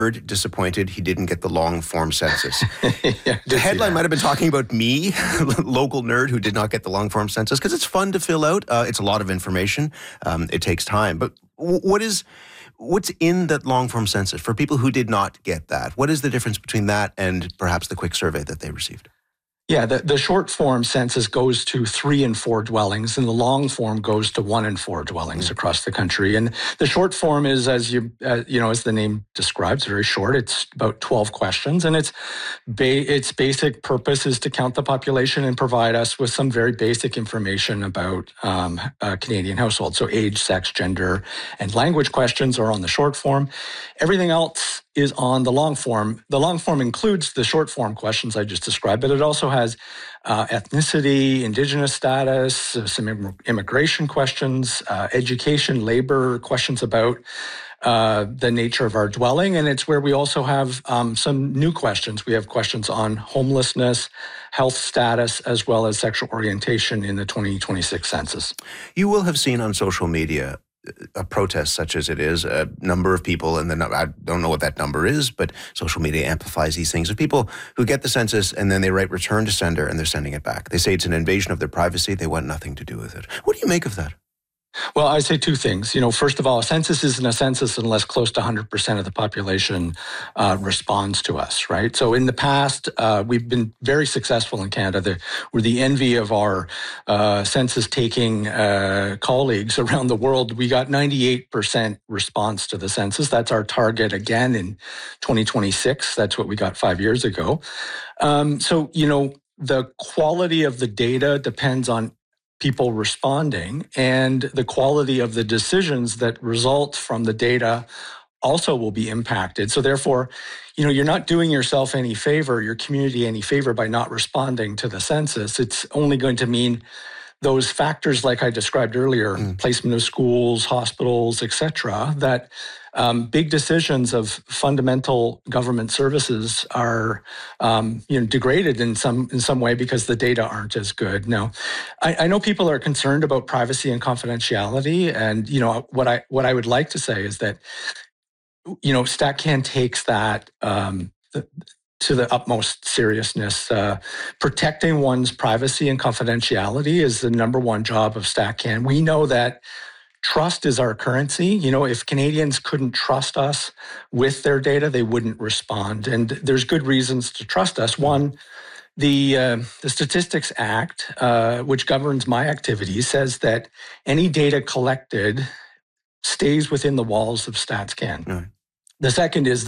disappointed he didn't get the long form census. Yeah, the headline might have been talking about me, local nerd who did not get the long form census, because it's fun to fill out. It's a lot of information. It takes time. But what's in that long form census for people who did not get that? What is the difference between that and perhaps the quick survey that they received? Yeah, the short form census goes to 3 and 4 dwellings, and the long form goes to 1 and 4 dwellings across the country. And the short form is, as the name describes, very short. It's about 12 questions, and its basic purpose is to count the population and provide us with some very basic information about Canadian households. So age, sex, gender, and language questions are on the short form. Everything else is on the long form. The long form includes the short form questions I just described, but it also has ethnicity, Indigenous status, some immigration questions, education, labor, questions about the nature of our dwelling. And it's where we also have some new questions. We have questions on homelessness, health status, as well as sexual orientation in the 2026 census. You will have seen on social media a protest such as it is, a number of people, and then I don't know what that number is, but social media amplifies these things, of people who get the census and then they write return to sender and they're sending it back. They say it's an invasion of their privacy. They want nothing to do with it. What do you make of that? Well, I say two things. First of all, a census isn't a census unless close to 100% of the population responds to us, right? So in the past, we've been very successful in Canada. We're the envy of our census-taking colleagues around the world. We got 98% response to the census. That's our target again in 2026. That's what we got 5 years ago. The quality of the data depends on people responding, and the quality of the decisions that result from the data also will be impacted. So therefore, you're not doing yourself any favor, your community any favor by not responding to the census. It's only going to mean those factors like I described earlier, placement of schools, hospitals, et cetera, that big decisions of fundamental government services are degraded in some way because the data aren't as good. Now, I know people are concerned about privacy and confidentiality, and what I would like to say is that StatCan takes that to the utmost seriousness. Protecting one's privacy and confidentiality is the number one job of StatCan. We know that trust is our currency. If Canadians couldn't trust us with their data, they wouldn't respond. And there's good reasons to trust us. One, the Statistics Act, which governs my activities, says that any data collected stays within the walls of StatsCan. Right. The second is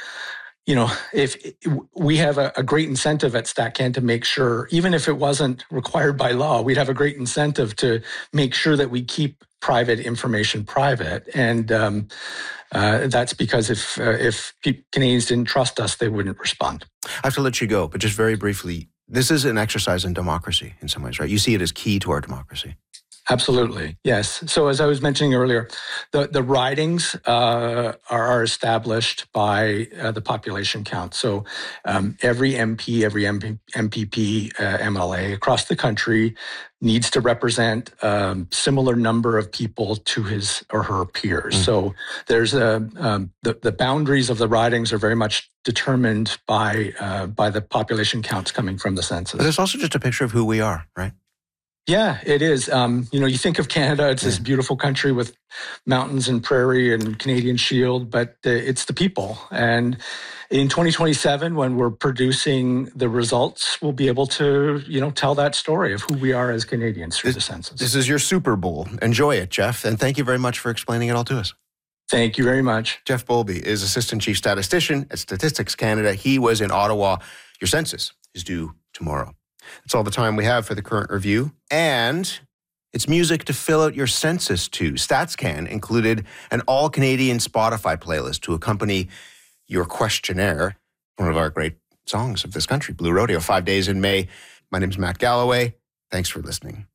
if we have a great incentive at StatCan to make sure, even if it wasn't required by law, we'd have a great incentive to make sure that we keep private information private. And that's because if Canadians didn't trust us, they wouldn't respond. I have to let you go, but just very briefly, this is an exercise in democracy in some ways, right? You see it as key to our democracy. Absolutely, yes. So as I was mentioning earlier, the ridings are established by the population count. So every MP, every MPP, MLA across the country needs to represent similar number of people to his or her peers. So there's the boundaries of the ridings are very much determined by the population counts coming from the census. But it's also just a picture of who we are, right? Yeah, it is. You think of Canada, it's this beautiful country with mountains and prairie and Canadian Shield, but it's the people. And in 2027, when we're producing the results, we'll be able to, tell that story of who we are as Canadians through the census. This is your Super Bowl. Enjoy it, Jeff. And thank you very much for explaining it all to us. Thank you very much. Jeff Bowlby is Assistant Chief Statistician at Statistics Canada. He was in Ottawa. Your census is due tomorrow. That's all the time we have for the current review. And it's music to fill out your census to. StatsCan included an all-Canadian Spotify playlist to accompany your questionnaire. One of our great songs of this country, Blue Rodeo, 5 Days in May. My name is Matt Galloway. Thanks for listening.